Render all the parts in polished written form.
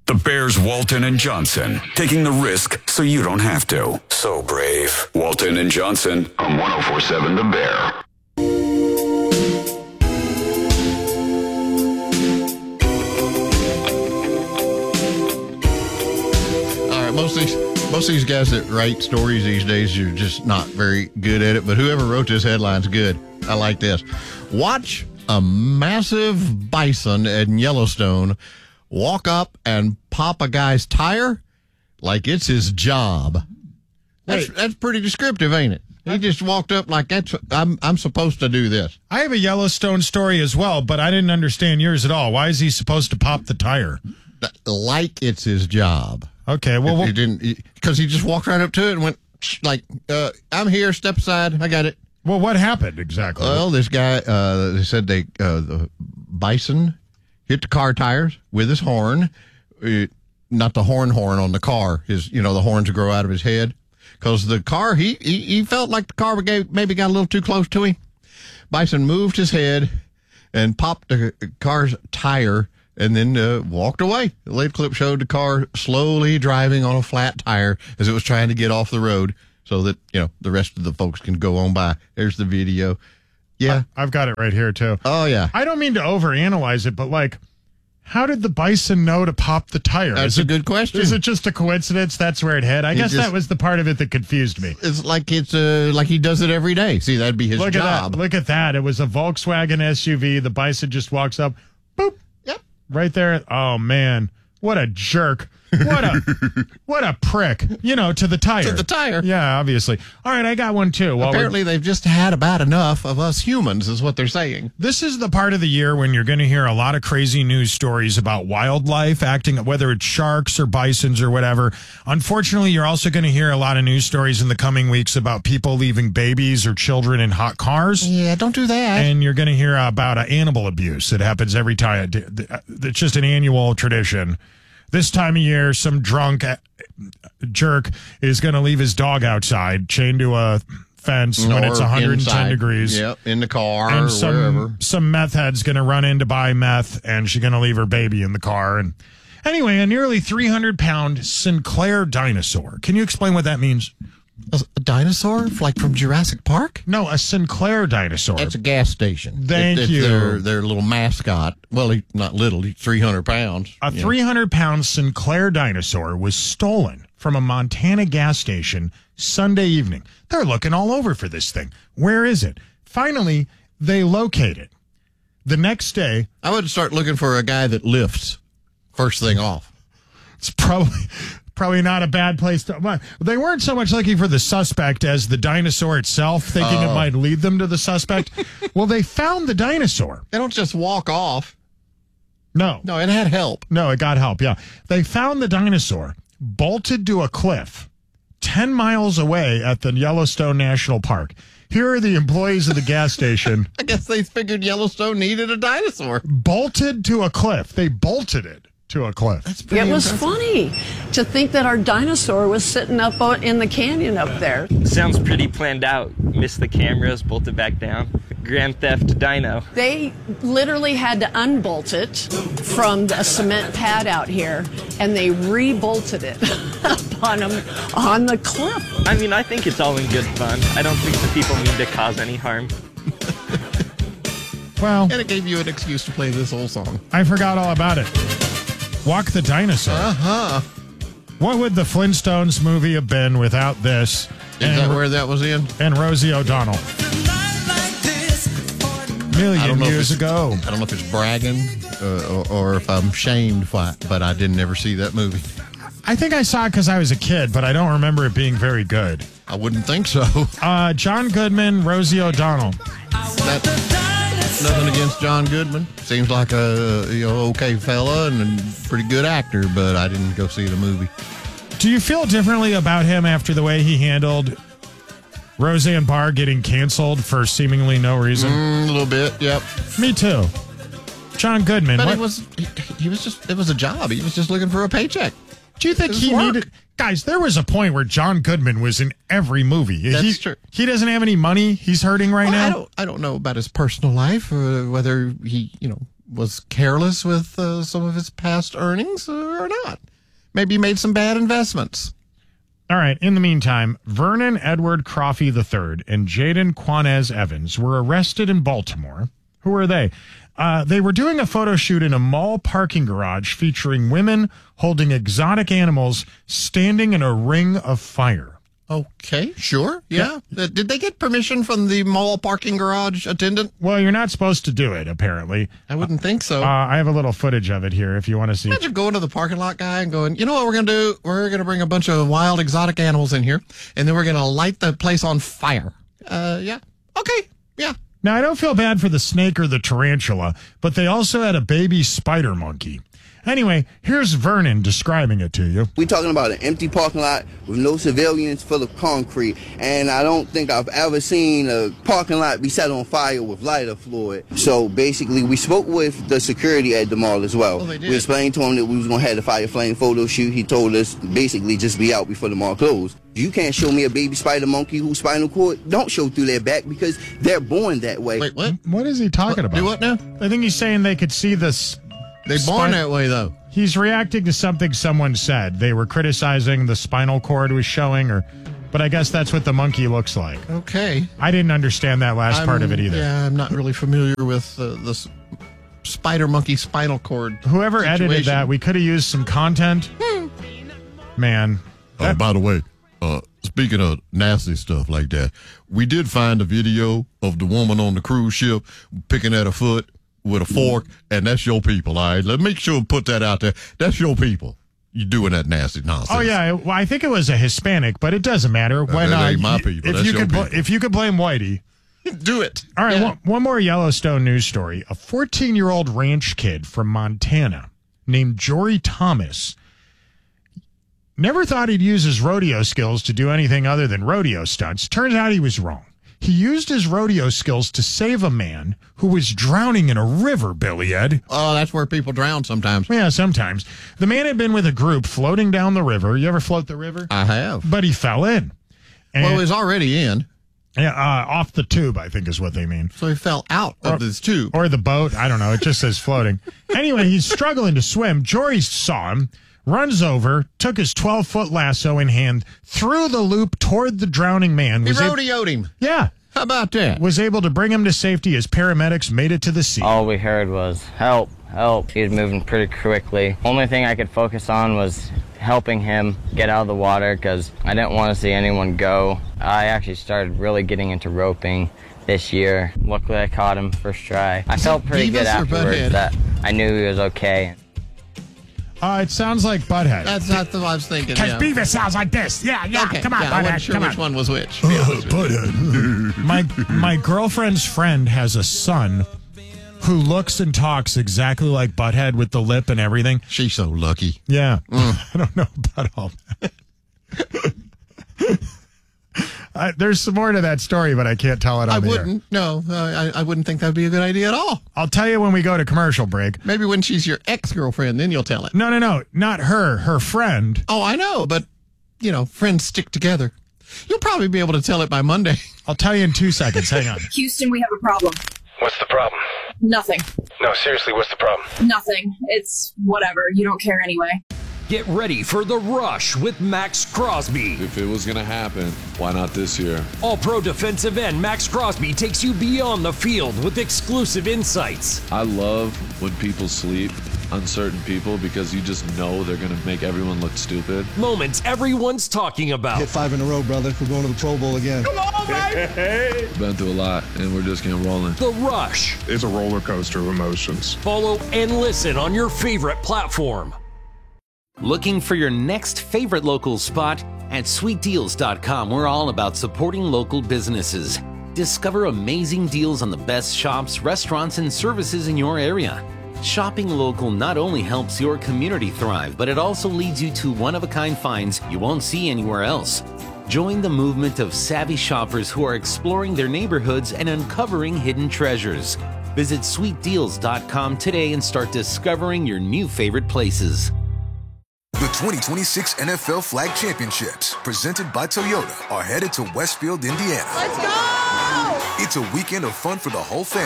The Bears, Walton and Johnson, taking the risk so you don't have to. So brave. Walton and Johnson on 104.7 The Bear. All right, most of these guys that write stories these days are just not very good at it, but whoever wrote this headline's good. I like this. Watch a massive bison in Yellowstone walk up and pop a guy's tire like it's his job. That's pretty descriptive, ain't it? He just walked up like I'm supposed to do this. I have a Yellowstone story as well, but I didn't understand yours at all. Why is he supposed to pop the tire? Like it's his job. Okay, well, he didn't, because he just walked right up to it and went like, "I'm here. Step aside. I got it." Well, what happened exactly? Well, this guy, they said the bison hit the car tires with his horn, not the horn on the car. The horns grow out of his head, because the car, he felt like the car maybe got a little too close to him. Bison moved his head and popped the car's tire and then walked away. The later clip showed the car slowly driving on a flat tire as it was trying to get off the road so that, the rest of the folks can go on by. There's the video. Yeah. I've got it right here, too. Oh, yeah. I don't mean to overanalyze it, but, how did the bison know to pop the tire? That's a good question. Is it just a coincidence that's where it hit? I guess that was the part of it that confused me. It's like like he does it every day. See, that'd be his job. Look at that. It was a Volkswagen SUV. The bison just walks up. Boop. Yep. Right there. Oh, man. What a jerk. What a prick, to the tire. To the tire. Yeah, obviously. All right, I got one too. Apparently, they've just had about enough of us humans, is what they're saying. This is the part of the year when you're going to hear a lot of crazy news stories about wildlife acting, whether it's sharks or bisons or whatever. Unfortunately, you're also going to hear a lot of news stories in the coming weeks about people leaving babies or children in hot cars. Yeah, don't do that. And you're going to hear about animal abuse that happens every time. It's just an annual tradition. This time of year, some drunk jerk is going to leave his dog outside, chained to a fence when it's 110 inside. degrees. Yep, in the car and or wherever. Some meth head's going to run in to buy meth, and she's going to leave her baby in the car. And anyway, a nearly 300-pound Sinclair dinosaur. Can you explain what that means? A dinosaur? Like from Jurassic Park? No, a Sinclair dinosaur. That's a gas station. Thank you. Their little mascot. Well, he's not little. He's 300 pounds. A 300-pound Sinclair dinosaur was stolen from a Montana gas station Sunday evening. They're looking all over for this thing. Where is it? Finally, they locate it. The next day... I would start looking for a guy that lifts first thing off. It's probably not a bad place to... They weren't so much looking for the suspect as the dinosaur itself, thinking it might lead them to the suspect. Well, they found the dinosaur. They don't just walk off. No, it had help. No, it got help, yeah. They found the dinosaur bolted to a cliff 10 miles away at the Yellowstone National Park. Here are the employees of the gas station. I guess they figured Yellowstone needed a dinosaur. Bolted to a cliff. They bolted it to a cliff. It was funny to think that our dinosaur was sitting up in the canyon up there. Sounds pretty planned out. Missed the cameras, bolted back down. Grand Theft Dino. They literally had to unbolt it from a cement pad out here, and they re-bolted it on the cliff. I mean, I think it's all in good fun. I don't think the people mean to cause any harm. Well, and it gave you an excuse to play this old song. I forgot all about it. Walk the Dinosaur. Uh-huh. What would the Flintstones movie have been without this? Is that where that was in? And Rosie O'Donnell. Million years ago. I don't know if it's bragging or if I'm shamed, but I didn't ever see that movie. I think I saw it because I was a kid, but I don't remember it being very good. I wouldn't think so. John Goodman, Rosie O'Donnell. Nothing against John Goodman. Seems like a okay fella and a pretty good actor, but I didn't go see the movie. Do you feel differently about him after the way he handled Roseanne Barr getting canceled for seemingly no reason? A little bit, yep. Me too. John Goodman. But it was a job. He was just looking for a paycheck. Do you think he needed... Guys, there was a point where John Goodman was in every movie. That's true. He doesn't have any money. He's hurting right now. I don't know about his personal life or whether he, was careless with some of his past earnings or not. Maybe he made some bad investments. All right. In the meantime, Vernon Edward Croffey III and Jaden Quanez Evans were arrested in Baltimore. Who are they? They were doing a photo shoot in a mall parking garage featuring women holding exotic animals standing in a ring of fire. Okay, sure. Yeah. Did they get permission from the mall parking garage attendant? Well, you're not supposed to do it, apparently. I wouldn't think so. I have a little footage of it here if you want to see. Imagine going to the parking lot guy and going, you know what we're going to do? We're going to bring a bunch of wild exotic animals in here, and then we're going to light the place on fire. Yeah. Okay. Yeah. Now, I don't feel bad for the snake or the tarantula, but they also had a baby spider monkey. Anyway, here's Vernon describing it to you. We're talking about an empty parking lot with no civilians, full of concrete, and I don't think I've ever seen a parking lot be set on fire with lighter fluid. So basically, we spoke with the security at the mall as well. Oh, they did. We explained to him that we was going to have the fire flame photo shoot. He told us basically just be out before the mall closed. You can't show me a baby spider monkey whose spinal cord don't show through their back because they're born that way. Wait, what? What is he talking about? Do what now? I think he's saying they could see this. They're born that way, though. He's reacting to something someone said. They were criticizing the spinal cord was showing, but I guess that's what the monkey looks like. Okay. I didn't understand that last part of it either. Yeah, I'm not really familiar with the spider monkey spinal cord. Whoever situation. edited that, we could have used some content. Man. By the way, speaking of nasty stuff like that, we did find a video of the woman on the cruise ship picking at her foot with a fork, and that's your people, all right? Let's make sure and put that out there. That's your people. You doing that nasty nonsense. Oh, yeah. Well, I think it was a Hispanic, but it doesn't matter. That ain't my people. That's your people. If you could blame Whitey. Do it. All right, Yeah. one more Yellowstone news story. A 14-year-old ranch kid from Montana named Jory Thomas never thought he'd use his rodeo skills to do anything other than rodeo stunts. Turns out he was wrong. He used his rodeo skills to save a man who was drowning in a river, Billy Ed. Oh, that's where people drown sometimes. Yeah, sometimes. The man had been with a group floating down the river. You ever float the river? I have. But he fell in. Well, he was already in, Yeah, off the tube, I think is what they mean. so he fell out of this tube. Or the boat. I don't know. It just says floating. Anyway, he's struggling to swim. Jory saw him, runs over, took his 12-foot lasso in hand, threw the loop toward the drowning man. He rodeoed him. Yeah. How about that? Was able to bring him to safety as paramedics made it to the scene. All we heard was, help, help. He was moving pretty quickly. Only thing I could focus on was helping him get out of the water because I didn't want to see anyone go. I actually started really getting into roping this year. Luckily, I caught him first try. I felt pretty good afterwards that I knew he was okay. It sounds like Butthead. That's not what I was thinking. Because Yeah. Beavis sounds like this. Yeah, Okay. come on, Yeah, I Butthead. wasn't sure come which on. one was which. Butthead. My girlfriend's friend has a son who looks and talks exactly like Butthead with the lip and everything. She's so lucky. Yeah. I don't know about all that. There's some more to that story, but I can't tell it on I the air. wouldn't. No, I wouldn't think that'd be a good idea at all. I'll tell you when we go to commercial break. Maybe when she's your ex-girlfriend, then you'll tell it. No, not her. Her friend. Oh, I know, but, friends stick together. You'll probably be able to tell it by Monday. I'll tell you in 2 seconds. Hang on. Houston, we have a problem. What's the problem? Nothing. No, seriously, what's the problem? Nothing. It's whatever. You don't care anyway. Get ready for The Rush with Max Crosby. If it was going to happen, why not this year? All-Pro defensive end Max Crosby takes you beyond the field with exclusive insights. I love when people sleep on certain people because you just know they're going to make everyone look stupid. Moments everyone's talking about. Hit 5 in a row, brother. We're going to the Pro Bowl again. Come on, baby! Been through a lot, and we're just getting rolling. The Rush. It's a roller coaster of emotions. Follow and listen on your favorite platform. Looking for your next favorite local spot? At sweetdeals.com, we're all about supporting local businesses. Discover amazing deals on the best shops, restaurants, and services in your area. Shopping local not only helps your community thrive, but it also leads you to one-of-a-kind finds you won't see anywhere else. Join the movement of savvy shoppers who are exploring their neighborhoods and uncovering hidden treasures. Visit sweetdeals.com today and start discovering your new favorite places. The 2026 NFL Flag Championships, presented by Toyota, are headed to Westfield, Indiana. Let's go! It's a weekend of fun for the whole family.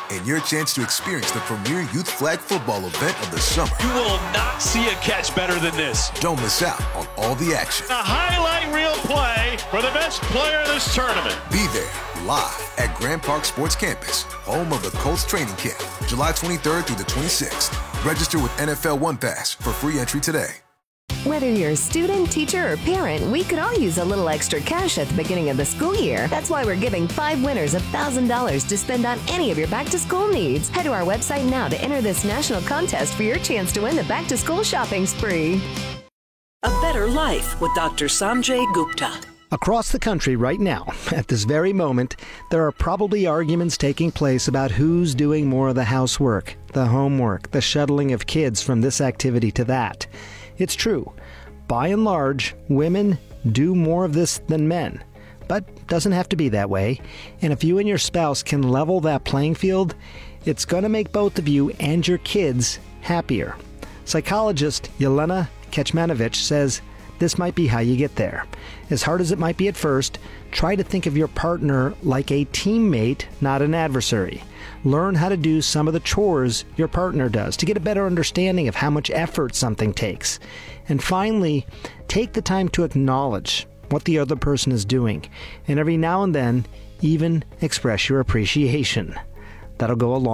and your chance to experience the premier youth flag football event of the summer. You will not see a catch better than this. Don't miss out on all the action. A highlight reel play for the best player in this tournament. Be there live at Grand Park Sports Campus, home of the Colts training camp, July 23rd through the 26th. Register with NFL One Pass for free entry today. Whether you're a student, teacher, or parent, we could all use a little extra cash at the beginning of the school year. That's why we're giving 5 winners $1,000 to spend on any of your back-to-school needs. Head to our website now to enter this national contest for your chance to win the back-to-school shopping spree. A better life with Dr. Sanjay Gupta. Across the country right now, at this very moment, there are probably arguments taking place about who's doing more of the housework, the homework, the shuttling of kids from this activity to that. It's true. By and large, women do more of this than men. But doesn't have to be that way. And if you and your spouse can level that playing field, it's going to make both of you and your kids happier. Psychologist Yelena Kecmanovic says this might be how you get there. As hard as it might be at first, try to think of your partner like a teammate, not an adversary. Learn how to do some of the chores your partner does to get a better understanding of how much effort something takes. And finally, take the time to acknowledge what the other person is doing, and every now and then, even express your appreciation. That'll go a long